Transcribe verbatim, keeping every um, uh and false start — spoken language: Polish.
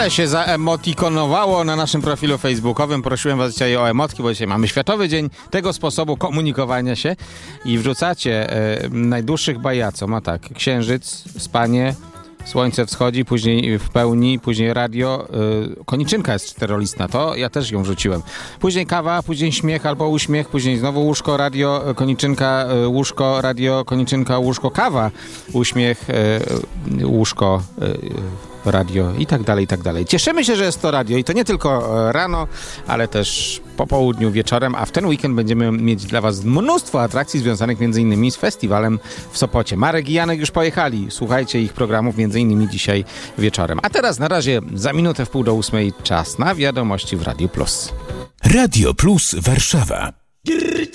Ale się zaemotikonowało na naszym profilu facebookowym. Prosiłem was dzisiaj o emotki, bo dzisiaj mamy Światowy Dzień tego sposobu komunikowania się i wrzucacie e, najdłuższych bajacom, ma tak, księżyc, spanie, słońce wschodzi, później w pełni, później radio, y, koniczynka jest czterolistna, to ja też ją wrzuciłem. Później kawa, później śmiech albo uśmiech, później znowu łóżko, radio, koniczynka, y, łóżko, radio, koniczynka, łóżko, kawa, uśmiech, y, łóżko, y, radio i tak dalej, i tak dalej. Cieszymy się, że jest to radio i to nie tylko rano, ale też po południu, wieczorem, a w ten weekend będziemy mieć dla was mnóstwo atrakcji związanych między innymi z festiwalem w Sopocie. Marek i Janek już pojechali. Słuchajcie ich programów między innymi dzisiaj wieczorem. A teraz na razie za minutę w pół do ósmej czas na wiadomości w Radio Plus. Radio Plus Warszawa.